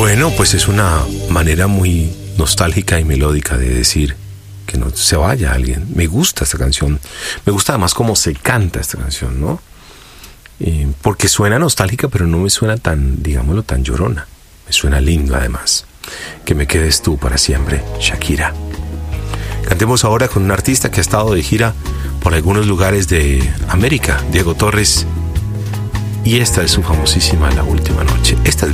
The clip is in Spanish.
Bueno, pues es una manera muy nostálgica y melódica de decir que no se vaya alguien. Me gusta esta canción. Me gusta además cómo se canta esta canción, ¿no? Porque suena nostálgica, pero no me suena tan, digámoslo, tan llorona. Me suena lindo además. Que me quedes tú para siempre, Shakira. Cantemos ahora con un artista que ha estado de gira por algunos lugares de América, Diego Torres. Y esta es su famosísima La Última Noche. Esta es